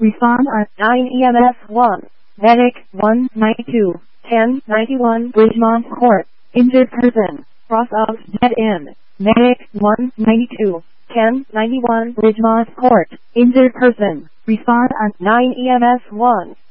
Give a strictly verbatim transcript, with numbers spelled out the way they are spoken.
Respond on nine E M S one. Medic one ninety-two, ten ninety-one Bridgemont Court. Injured person. Cross of dead end. Medic one ninety-two, ten ninety-one Bridgemont Court. Injured person. Respond on nine E M S one.